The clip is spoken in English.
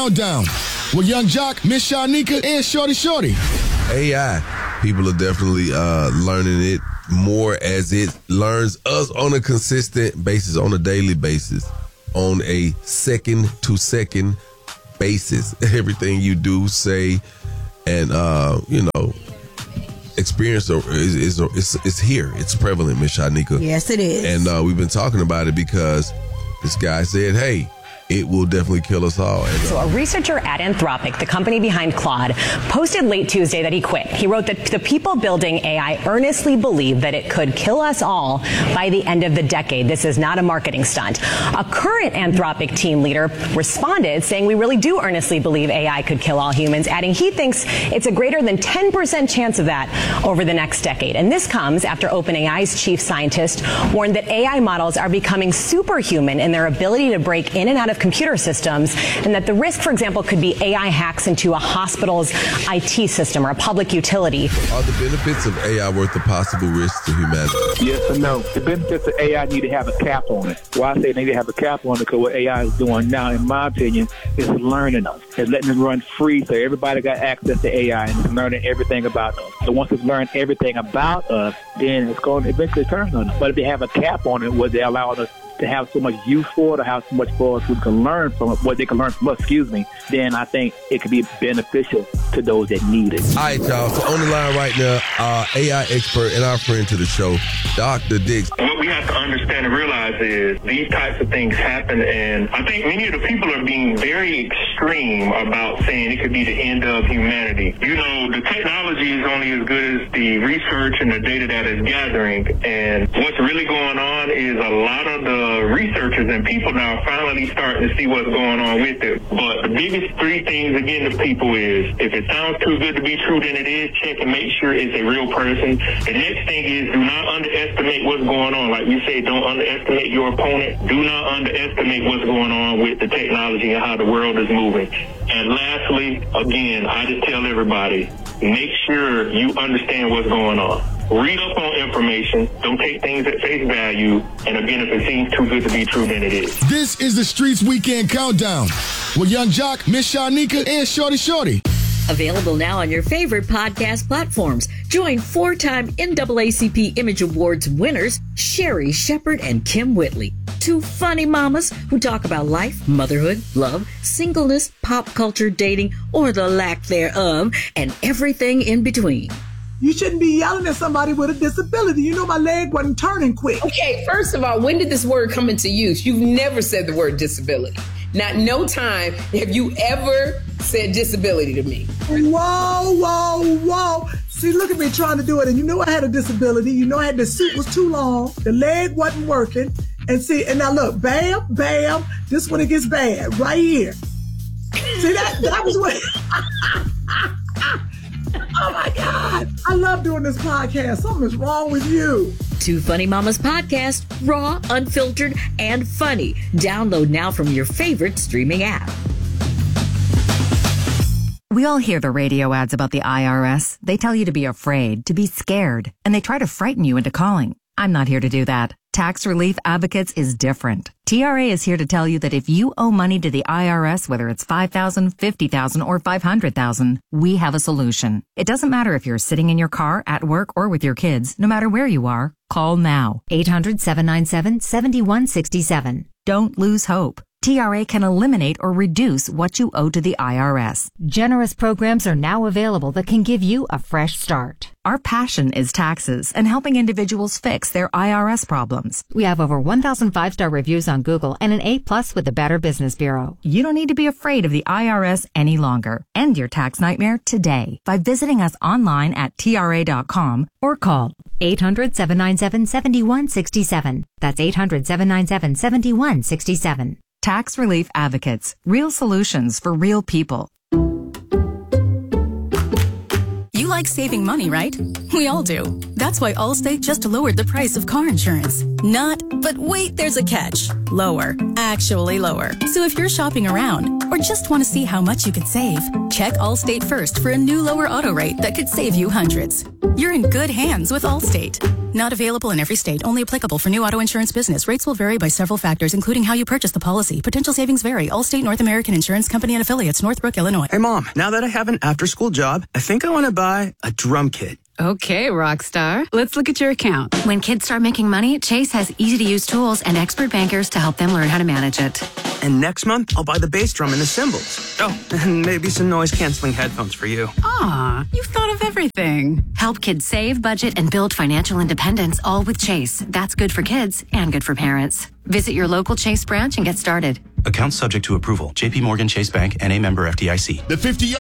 Countdown with Young Jock, Miss Shanika, and Shorty Shorty. AI, people are definitely learning it more as it learns us on a consistent basis, on a daily basis, on a second-to-second basis. Everything you do, say, and, experience is here. It's prevalent, Miss Shanika. Yes, it is. And we've been talking about it because this guy said, hey, it will definitely kill us all. So a researcher at Anthropic, the company behind Claude, posted late Tuesday that he quit. He wrote that the people building AI earnestly believe that it could kill us all by the end of the decade. This is not a marketing stunt. A current Anthropic team leader responded saying, we really do earnestly believe AI could kill all humans, adding he thinks it's a greater than 10% chance of that over the next decade. And this comes after OpenAI's chief scientist warned that AI models are becoming superhuman in their ability to break in and out of computer systems, and that the risk, for example, could be AI hacks into a hospital's IT system or a public utility. Are the benefits of AI worth the possible risk to humanity? Yes or no? The benefits of AI need to have a cap on it. Why I say they need to have a cap on it? Because what AI is doing now, in my opinion, is learning us. It's letting it run free, so everybody got access to AI and it's learning everything about us. So once it's learned everything about us, then it's going to eventually turn on us. But if they have a cap on it, would they allow us to have so much use for it, or have so much for us who can learn from it, what they can learn from us, then I think it could be beneficial to those that need it. All right, y'all. So on the line right now, our AI expert and our friend to the show, Dr. Dix. What we have to understand and realize is these types of things happen, and I think many of the people are being very extreme about saying it could be the end of humanity. You know, the technology is only as good as the research and the data that is gathering, and what's really going on is a lot of the researchers and people now are finally starting to see what's going on with it. But the biggest three things, again, to people is, if it sounds too good to be true, then it is. Check and make sure it's a real person. The next thing is, do not underestimate what's going on. Like we say, don't underestimate your opponent. Do not underestimate what's going on with the technology and how the world is moving. And lastly, again, I just tell everybody, make sure you understand what's going on. Read up on information. Don't take things at face value. And again, if it seems too good to be true, then it is. This is the Streets Weekend Countdown with Young Jock, Miss Shanika, and Shorty Shorty. Available now on your favorite podcast platforms. Join four-time NAACP Image Awards winners Sherry Shepherd and Kim Whitley. Two funny mamas who talk about life, motherhood, love, singleness, pop culture, dating, or the lack thereof, and everything in between. You shouldn't be yelling at somebody with a disability. You know my leg wasn't turning quick. Okay, first of all, when did this word come into use? You've never said the word disability. Not no time have you ever said disability to me. Whoa, whoa, whoa. See, look at me trying to do it. And you know I had a disability. You know I had the suit was too long. The leg wasn't working. And see, and now look, bam, bam. This when it gets bad, right here. See, that was what... Oh my God. I love doing this podcast. Something's wrong with you. Two Funny Mamas podcast, raw, unfiltered, and funny. Download now from your favorite streaming app. We all hear the radio ads about the IRS. They tell you to be afraid, to be scared, and they try to frighten you into calling. I'm not here to do that. Tax Relief Advocates is different. TRA is here to tell you that if you owe money to the IRS, whether it's $5,000, $50,000, or $500,000, we have a solution. It doesn't matter if you're sitting in your car, at work, or with your kids. No matter where you are, call now. 800-797-7167. Don't lose hope. TRA can eliminate or reduce what you owe to the IRS. Generous programs are now available that can give you a fresh start. Our passion is taxes and helping individuals fix their IRS problems. We have over 1,000 5-star reviews on Google and an A+ with the Better Business Bureau. You don't need to be afraid of the IRS any longer. End your tax nightmare today by visiting us online at TRA.com or call 800-797-7167. That's 800-797-7167. Tax Relief Advocates. Real solutions for real people. You like saving money, right? We all do. That's why Allstate just lowered the price of car insurance. Not, but wait, there's a catch. Lower. Actually lower. So if you're shopping around or just want to see how much you could save, check Allstate first for a new lower auto rate that could save you hundreds. You're in good hands with Allstate. Not available in every state. Only applicable for new auto insurance business. Rates will vary by several factors, including how you purchase the policy. Potential savings vary. Allstate North American Insurance Company and Affiliates, Northbrook, Illinois. Hey, Mom, now that I have an after-school job, I think I want to buy a drum kit. Okay, Rockstar. Let's look at your account. When kids start making money, Chase has easy-to-use tools and expert bankers to help them learn how to manage it. And next month, I'll buy the bass drum and the cymbals. Oh, and maybe some noise-canceling headphones for you. Aw, you've thought of everything. Help kids save, budget, and build financial independence, all with Chase. That's good for kids and good for parents. Visit your local Chase branch and get started. Account subject to approval. JP Morgan Chase Bank, N.A. member FDIC. The 50